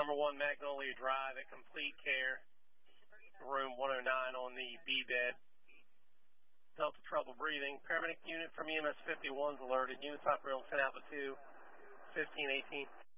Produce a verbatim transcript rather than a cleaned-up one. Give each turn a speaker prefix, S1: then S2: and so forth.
S1: Number one, Magnolia Drive at Complete Care, room one oh nine on the B bed. Delta trouble breathing. Paramedic unit from E M S fifty-one is alerted. Units operator ten Alpha two, fifteen eighteen.